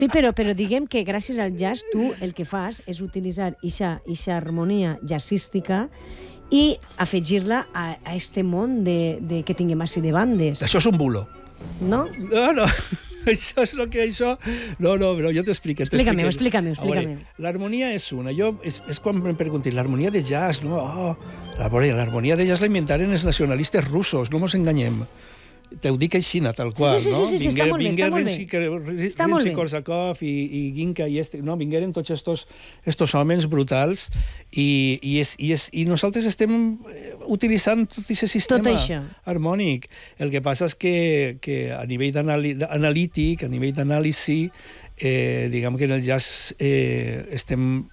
Sí, però diguem que gràcies al jazz tu el que fas és utilitzar eixa harmonia jazzística i afegir-la a este món que tinguem així de bandes. Això és un bulo. No? No. Això és el que això... No, però jo t'explico. Explica-m'ho. L'harmonia és una. És quan em preguntin, l'harmonia de jazz, no? L'harmonia de jazz la inventaren els nacionalistes russos, no mos enganyem. T'ho dic així, tal qual, no? Sí, està molt bé. Rimsky-Korsakov i Ginka vingueren tots estos homes brutals i nosaltres estem utilitzant tot aquest sistema harmònic. El que passa és que a nivell analític, a nivell d'anàlisi, diguem que en el jazz estem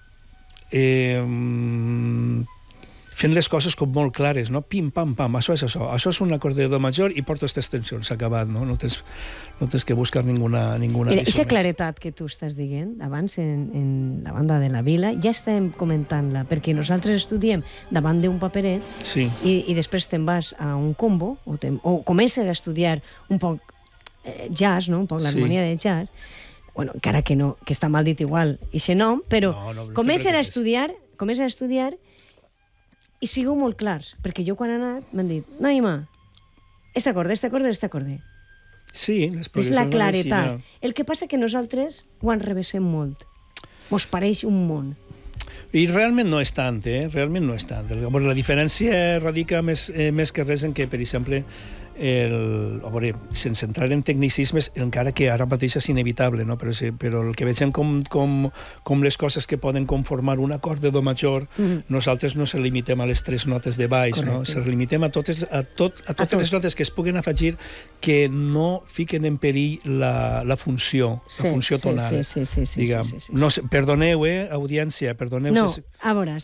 fent les coses com molt clares, no? Pim, pam, pam, això és això. Això és un acord de do major i porto aquestes tensions, s'ha acabat, no? No tens que buscar ninguna Eixa claretat que tu estàs dient abans en la banda de la Vila, ja estem comentant-la, perquè nosaltres estudiem davant d'un paperet i després te'n vas a un combo o comences a estudiar un poc jazz, no? Un poc l'harmonia de jazz, bueno, encara que no, que està mal dit igual eixe nom, però comences a estudiar i sigueu molt clars, perquè jo quan he anat m'han dit, Naima, este acorde. Sí, és la claretat. El que passa que nosaltres ho enrevessem molt. Mos pareix un món. I realment no és tant, realment no és tant. La diferència radica més que res en que, per exemple, sense entrar en tecnicismes, encara que ara mateix és inevitable, no? Però el que vegem com les coses que poden conformar un acord de do major, nosaltres no se limitem a les 3 notes de baix, no? Se limitem a totes les notes que es puguen afegir que no fiquen en perill la funció tonal. Sí. Perdoneu, audiència, perdoneu. No, a veure,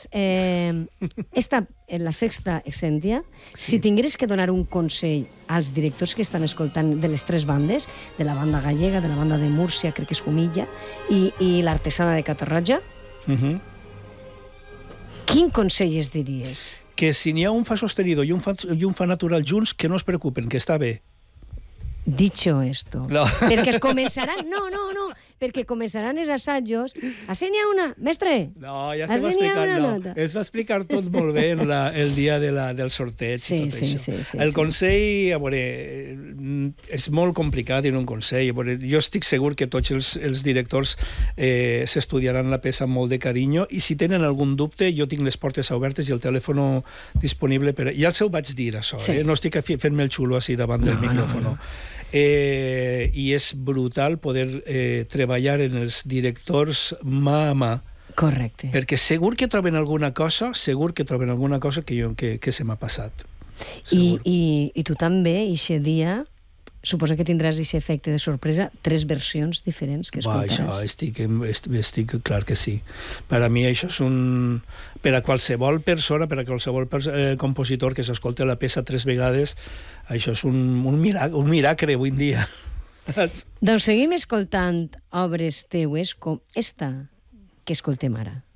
en la sexta Excentia, si tingués que donar un consell als directors que estan escoltant de les 3 bandes, de la banda gallega, de la banda de Múrcia, crec que és Comilla, i l'Artesana de Catarroja, quin consell es diries? Que si n'hi ha un fa sostenido i un fa natural junts, que no es preocupen, que està bé. Dicho esto. No. Perquè es començaran... No, perquè començaran els assajos. Així n'hi ha una, mestre. No, ja se va explicar. No. Es va explicar tot molt bé el dia del sorteig i tot això. El consell, a veure, és molt complicat en un consell. Jo estic segur que tots els directors s'estudiaran la peça amb molt de carinyo i si tenen algun dubte, jo tinc les portes obertes i el telèfon disponible per... Ja els ho vaig dir, això. No estic fent-me el xulo així davant del micròfon. I és brutal poder treballar en els directors mà a mà. Correcte. Perquè segur que troben alguna cosa que se m'ha passat. I tu també, eixe dia, suposa que tindràs aquest efecte de sorpresa, 3 versions diferents que escoltaràs. Això estic clar que sí. Per a mi això és per a qualsevol persona, per a qualsevol compositor que s'escolta la peça 3 vegades, això és un miracle avui en dia. Doncs seguim escoltant obres teues com esta que escoltem ara.